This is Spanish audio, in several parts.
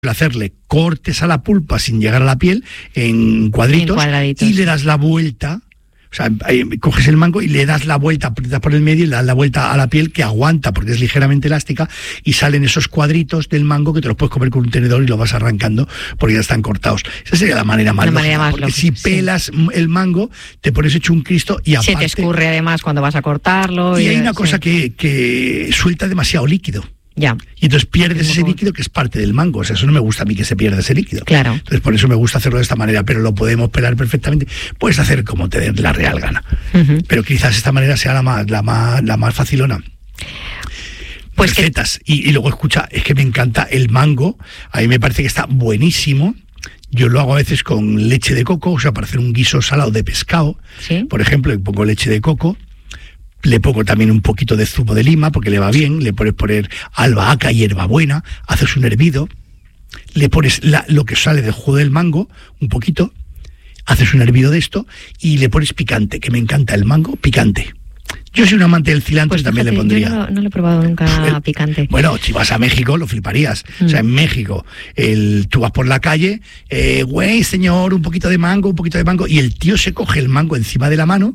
hacerle cortes a la pulpa sin llegar a la piel en cuadritos y le das la vuelta. O sea, coges el mango y le das la vuelta, aprietas por el medio y le das la vuelta a la piel, que aguanta porque es ligeramente elástica, y salen esos cuadritos del mango que te los puedes comer con un tenedor y lo vas arrancando porque ya están cortados. Esa sería la manera más lógica, porque si pelas el mango te pones hecho un Cristo y aparte... Se te escurre además cuando vas a cortarlo. Y hay una cosa que suelta demasiado líquido. Ya. Y entonces pierdes ese líquido que es parte del mango. O sea, eso no me gusta a mí, que se pierda ese líquido. Claro. Entonces por eso me gusta hacerlo de esta manera, pero lo podemos pelar perfectamente. Puedes hacer como te dé la real gana. Pero quizás esta manera sea la más facilona. Pues recetas. Y luego escucha, es que me encanta el mango. A mí me parece que está buenísimo. Yo lo hago a veces con leche de coco, o sea, para hacer un guiso salado de pescado. ¿Sí? Por ejemplo, le pongo leche de coco. Le pongo también un poquito de zumo de lima porque le va bien, le puedes poner albahaca y hierbabuena, haces un hervido, le pones lo que sale del jugo del mango, un poquito, haces un hervido de esto y le pones picante, que me encanta el mango, picante. Yo soy un amante del cilantro, pues también le pondría. Yo no lo he probado nunca picante. Bueno, si vas a México lo fliparías. O sea, en México tú vas por la calle, güey, señor, un poquito de mango, y el tío se coge el mango encima de la mano,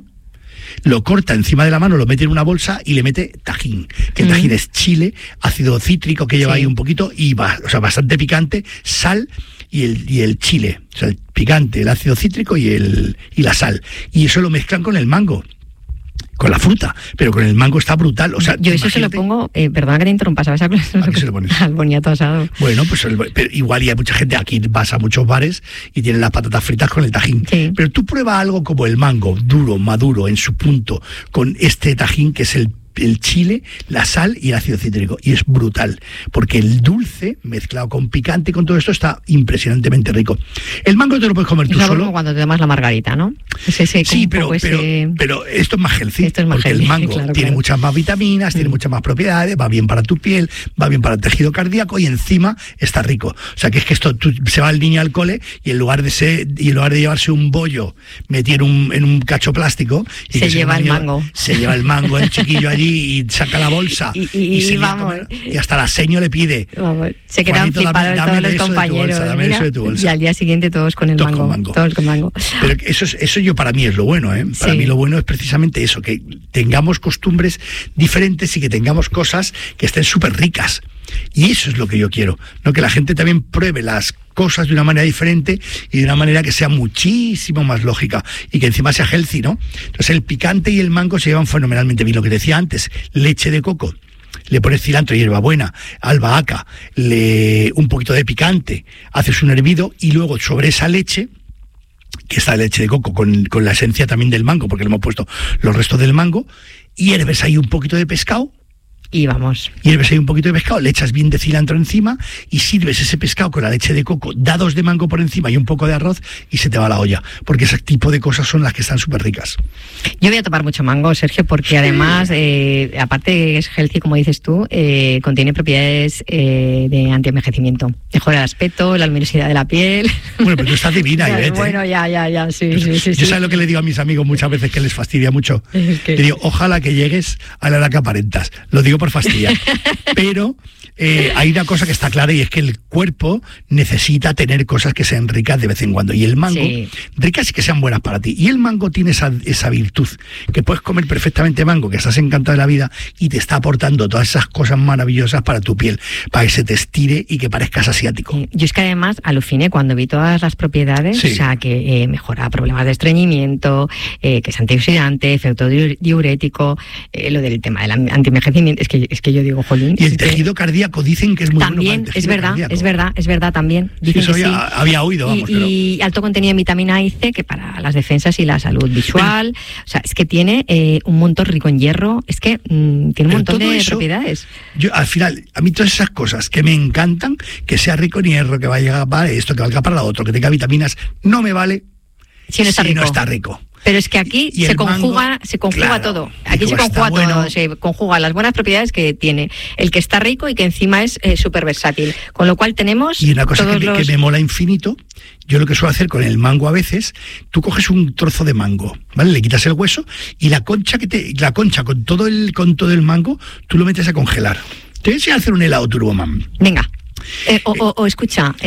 lo corta encima de la mano, lo mete en una bolsa y le mete tajín. Que el tajín es chile, ácido cítrico que lleva ahí un poquito y bastante picante, sal y el chile. O sea, el picante, el ácido cítrico y la sal. Y eso lo mezclan con el mango. Con la fruta, pero con el mango está brutal. O sea, yo eso se lo pongo, perdona que te interrumpa, ¿sabes a qué se lo pones? Al boniato asado. Bueno, pues pero igual y hay mucha gente, aquí vas a muchos bares y tienen las patatas fritas con el tajín. Sí. Pero tú prueba algo como el mango, duro, maduro, en su punto, con este tajín que es el chile, la sal y el ácido cítrico, y es brutal, porque el dulce mezclado con picante, con todo esto, está impresionantemente rico. El mango te lo puedes comer tú solo. Como cuando te tomas la margarita, ¿no? Sí, pero esto es más healthy, porque el mango tiene muchas más vitaminas, tiene muchas más propiedades, va bien para tu piel, va bien para el tejido cardíaco y encima está rico. O sea, que es que esto se va el niño al cole y en lugar de llevarse un bollo metido en un cacho plástico, y se lleva el mango. Se lleva el mango el chiquillo allí y saca la bolsa y se vamos, y hasta la seño le pide. Vamos, se quedan flipados todos los compañeros. Dame eso de tu bolsa. Y al día siguiente todos con el mango. Todos con mango. Pero eso yo para mí es lo bueno, ¿eh? Para mí lo bueno es precisamente eso, que tengamos costumbres diferentes y que tengamos cosas que estén súper ricas. Y eso es lo que yo quiero, ¿no? Que la gente también pruebe las cosas de una manera diferente y de una manera que sea muchísimo más lógica y que encima sea healthy, ¿no? Entonces el picante y el mango se llevan fenomenalmente bien. Lo que decía antes, leche de coco, le pones cilantro, hierbabuena, albahaca, un poquito de picante, haces un hervido y luego sobre esa leche, que está leche de coco con la esencia también del mango, porque le hemos puesto los restos del mango, hierves ahí un poquito de pescado. Y vamos. Hierves ahí un poquito de pescado, le echas bien de cilantro encima y sirves ese pescado con la leche de coco, dados de mango por encima y un poco de arroz y se te va la olla. Porque ese tipo de cosas son las que están súper ricas. Yo voy a tomar mucho mango, Sergio, porque además, aparte es healthy, como dices tú, contiene propiedades de antienvejecimiento. Mejora el aspecto, la luminosidad de la piel. Bueno, pero tú estás divina, Ivette. Bueno, ya, sí. Yo sabes lo que le digo a mis amigos muchas veces que les fastidia mucho. Le digo, ojalá que llegues a la edad que aparentas. Lo digo por fastidiar. Pero hay una cosa que está clara y es que el cuerpo necesita tener cosas que sean ricas de vez en cuando. Y el mango, ricas y que sean buenas para ti. Y el mango tiene esa virtud, que puedes comer perfectamente mango, que estás encantado de la vida y te está aportando todas esas cosas maravillosas para tu piel, para que se te estire y que parezcas asiático. Yo es que además aluciné cuando vi todas las propiedades, o sea, que mejora problemas de estreñimiento, que es antioxidante, efecto diurético, lo del tema del antienvejecimiento, es que yo digo, jolín. Y el tejido cardíaco dicen que es muy también, bueno. También, es verdad, también. Dicen eso que había oído, vamos. Y alto contenido de vitamina A y C, que para las defensas y la salud visual, o sea, es que tiene un montón rico en hierro, es que tiene un montón de propiedades. Yo, al final, a mí todas esas cosas que me encantan, que sea rico en hierro, que vaya para esto, que valga para lo otro, que tenga vitaminas, no me vale si no está rico. Pero es que aquí se conjuga todo. Aquí se conjuga todo. Se conjuga las buenas propiedades que tiene el que está rico y que encima es súper versátil. Con lo cual tenemos. Y una cosa que me mola infinito, yo lo que suelo hacer con el mango a veces, tú coges un trozo de mango, ¿vale? Le quitas el hueso y la concha con todo el mango, tú lo metes a congelar. Te voy a enseñar a hacer un helado Turboman. Venga. O escucha,